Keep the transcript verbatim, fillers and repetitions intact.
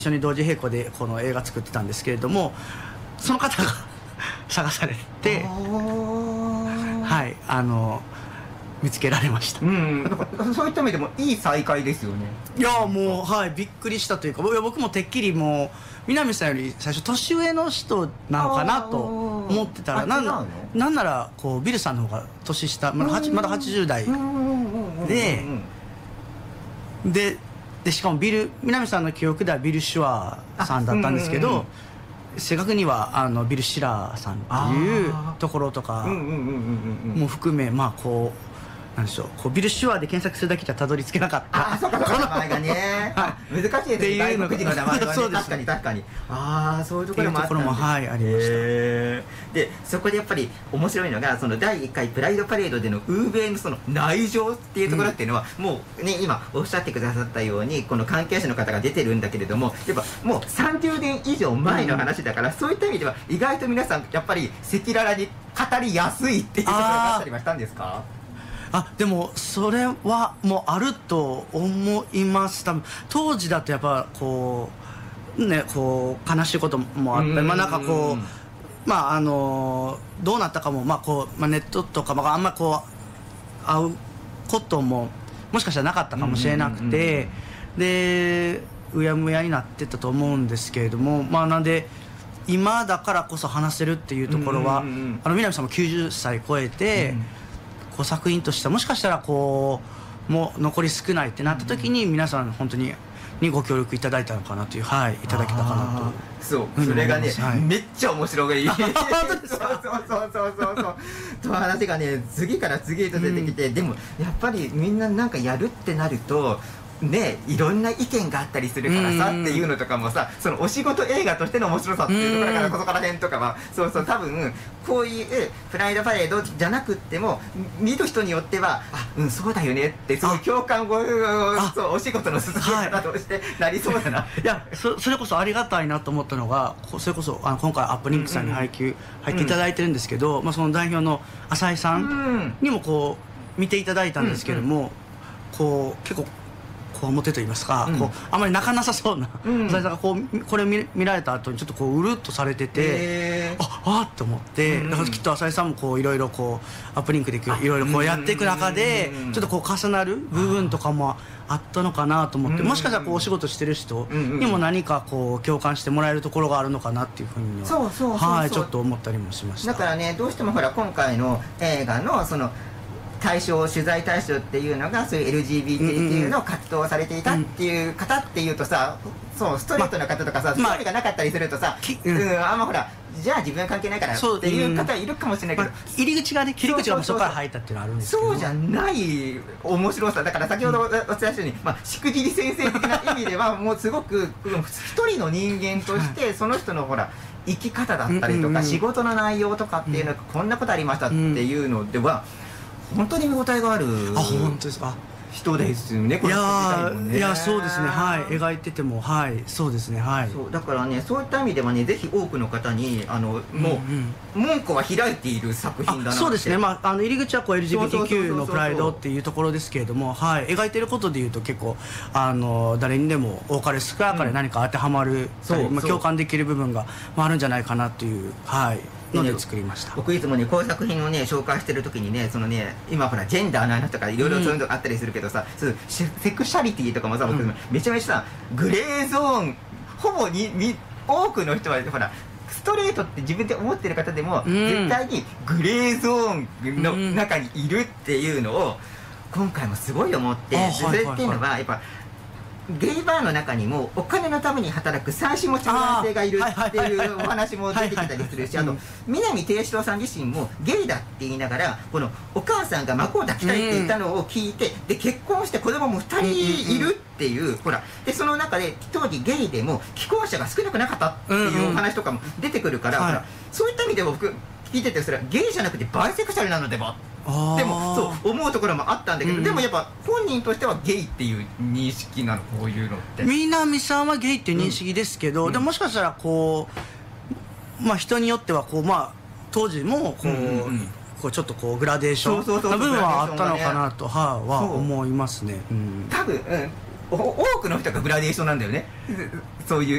一緒に同時並行でこの映画作ってたんですけれども、その方が探されて、はいあの見つけられました。うん、 だからそういった意味でもいい再会ですよね。 いやもうはいびっくりしたというか、僕もてっきりもう南さんより最初年上の人なのかなと思ってたら、なんななんならこうビルさんの方が年下、まだまだはちじゅう代でででしかもビル南さんの記憶ではビル・シュワーさんだったんですけど、正確にはあのビル・シラーさんっていうところとかも含め、まあこうなんでしょう、こうビル・シュワーで検索するだけじゃたどり着けなかった、 あそうかそうか、名前がね難しいですね、外国人の名前はね。確かに確かに、ああそういうところもあったんです。 はいありました。 でそこでやっぱり面白いのが、そのだいいっかいプライドパレードでのウーベイのその内情っていうところっていうのは、もうね今おっしゃってくださったようにこの関係者の方が出てるんだけれども、やっぱもうさんじゅうねん以上前の話だから、そういった意味では意外と皆さんやっぱり赤裸々に語りやすいっていうところがあったりはしたんですか？ あでもそれはもうあると思います。多分当時だとやっぱこうねこう悲しいこともあったり、まあなんかこうまああのどうなったかもまあこう、まあ、ネットとか、まあ、あんまこう会うことももしかしたらなかったかもしれなくて、でうやむやになってたと思うんですけれども、まあなんで今だからこそ話せるっていうところは、あの南さんもきゅうじゅっさい超えて、うんこう作品としてはもしかしたらこうもう残り少ないってなった時に皆さん本当ににご協力いただいたのかなという、はいいただけたかなと。 そうそれがね、はい、めっちゃ面白いそうそうそうそうそうそうと話がね次から次へと出てきて、うん、でもやっぱりみんななんかやるってなるとね、いろんな意見があったりするからさっていうのとかもさ、そのお仕事映画としての面白さっていうところからこそこら辺とかはそうそう多分こういうプライドパレードじゃなくっても見る人によってはあうんそうだよねってそういう共感をそうお仕事の進め方としてなりそうだな、はい、 いや そ, それこそありがたいなと思ったのが、それこそあの今回アップリンクさんに配給入っていただいてるんですけど、うんまあ、その代表の浅井さんにもこう見ていただいたんですけども、うんうん、こう結構こう表と言いますか、うん、こうあまり泣かなさそうな浅井さんがこうこれを 見, 見られた後にちょっとこううるっとされてて、ああっと思って、うん、だからきっと浅井さんもこういろいろこうアップリンクでいろいろこうやっていく中でちょっとこう重なる部分とかもあったのかなと思って、もしかしたらこうお仕事してる人にも何かこう共感してもらえるところがあるのかなっていうふうにははいちょっと思ったりもしました。 だからねどうしてもほら今回の映画のその対象取材対象っていうのがそういう エルジービーティー っていうのを活動をされていたっていう方っていうとさ、そうストレートな方とかさ興味がなかったりするとさ、うん、あんまほらじゃあ自分は関係ないからっていう方いるかもしれないけど、 入り口がね切り口がそこから入ったっていうのはあるんですけど、 そうじゃない面白さだから先ほどお伝えしたように、まあしくじり先生的な意味ではもうすごく一人の人間としてその人のほら生き方だったりとか仕事の内容とかっていうのがこんなことありましたっていうのでは本当に見応えがある人ですよね。 いやいやそうですね、はい描いててもはいそうですね、はいそうだからねそういった意味ではねぜひ多くの方にあのもう、うんうん、門戸は開いている作品だなって。 そうですね、まああの入り口はこう エルジービーティーキュー のプライドっていうところですけれども、はい描いてることでいうと結構あの誰にでも多かれ少なかれ何か当てはまる、うん、まあ、共感できる部分があるんじゃないかなというはいので作りました。 僕いつもねこういう作品をね紹介してる時にねそのね今ほらジェンダーの話とかいろいろそういうのがあったりするけどさ、うん、セクシャリティとかもさ、うん、めちゃめちゃさグレーゾーンほぼにに多くの人はほらストレートって自分で思ってる方でも、うん、絶対にグレーゾーンの中にいるっていうのを今回もすごい思って、うん、それっていうのはやっぱゲイバーの中にもお金のために働く三子持ちの男性がいるっていうお話も出てきたりするし、あと南定四郎さん自身もゲイだって言いながらこのお母さんが孫を抱きたいって言ったのを聞いて、で結婚して子供もふたりいるっていうほらでその中で当時ゲイでも既婚者が少なくなかったっていうお話とかも出てくるから、ほらそういった意味でも僕聞いててそれはゲイじゃなくてバイセクシャルなのではでもそう思うところもあったんだけど、うん、でもやっぱ本人としてはゲイっていう認識なのこういうのって南さんはゲイっていう認識ですけど、うん、でももしかしたらこうまあ人によってはこうまあ当時もこう、うんうん、こうちょっとこうグラデーションな部分はあったのかなとは思いますね。 多分、うん、多くの人がグラデーションなんだよねそういう